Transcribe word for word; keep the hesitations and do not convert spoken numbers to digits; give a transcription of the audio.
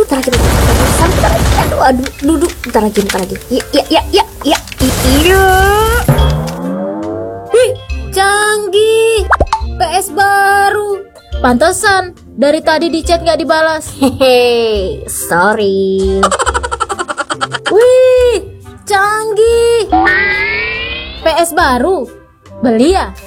bentar lagi, bentar lagi, bentar lagi. Aduh, aduh, duduk, bentar lagi, bentar lagi. Ya, ya, ya, ya, ya, iya. Wih, canggih. P S baru. Pantesan dari tadi di chat nggak dibalas. Hehe, sorry. Wih, canggih. P S baru. Beli ya?